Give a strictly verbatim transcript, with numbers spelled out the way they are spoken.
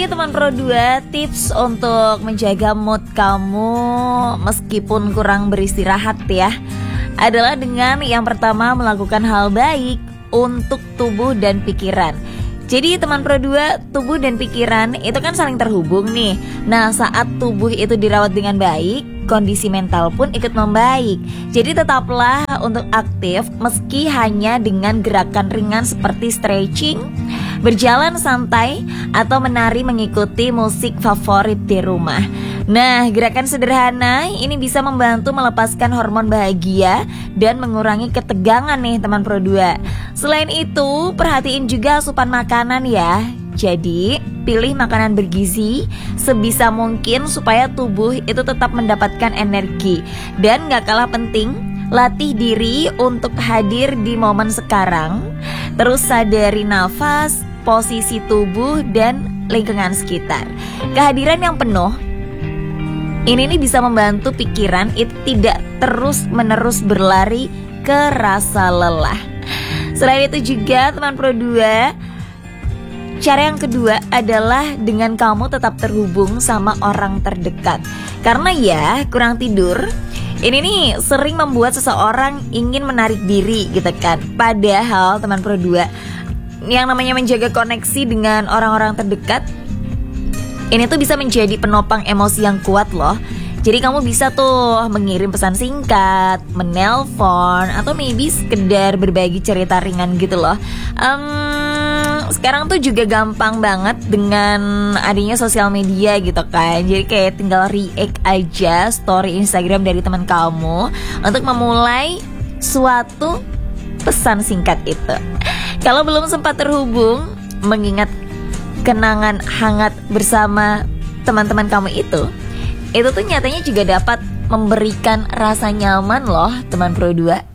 Jadi teman Pro dua, tips untuk menjaga mood kamu meskipun kurang beristirahat ya, adalah dengan yang pertama melakukan hal baik untuk tubuh dan pikiran. Jadi teman Pro dua, tubuh dan pikiran itu kan saling terhubung nih. Nah, saat tubuh itu dirawat dengan baik, kondisi mental pun ikut membaik. Jadi tetaplah untuk aktif meski hanya dengan gerakan ringan seperti stretching, berjalan santai, atau menari mengikuti musik favorit di rumah. Nah, gerakan sederhana ini bisa membantu melepaskan hormon bahagia dan mengurangi ketegangan nih teman Pro dua. Selain itu, perhatiin juga asupan makanan ya. Jadi, pilih makanan bergizi sebisa mungkin supaya tubuh itu tetap mendapatkan energi. Dan gak kalah penting, latih diri untuk hadir di momen sekarang. Terus sadari nafas, posisi tubuh, dan lingkungan sekitar. Kehadiran yang penuh ini nih bisa membantu pikiran itu tidak terus-menerus berlari ke rasa lelah. Selain itu juga teman Pro dua, cara yang kedua adalah dengan kamu tetap terhubung sama orang terdekat. Karena ya, kurang tidur ini nih sering membuat seseorang ingin menarik diri gitu kan. Padahal teman Pro dua, yang namanya menjaga koneksi dengan orang-orang terdekat ini tuh bisa menjadi penopang emosi yang kuat loh. Jadi kamu bisa tuh mengirim pesan singkat, menelpon, atau maybe sekedar berbagi cerita ringan gitu loh. um, Sekarang tuh juga gampang banget dengan adanya sosial media gitu kan. Jadi kayak tinggal react aja story Instagram dari teman kamu untuk memulai suatu pesan singkat itu. Kalau belum sempat terhubung, mengingat kenangan hangat bersama teman-teman kamu itu, itu tuh nyatanya juga dapat memberikan rasa nyaman loh teman Pro dua.